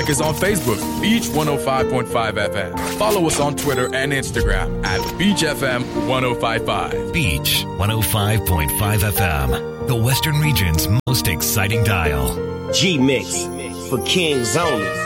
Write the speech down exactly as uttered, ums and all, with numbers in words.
Like us on Facebook, Beach one oh five point five F M. Follow us on Twitter and Instagram at Beach F M ten fifty-five. Beach one oh five point five F M, the Western region's most exciting dial. G-Mix for Kings only.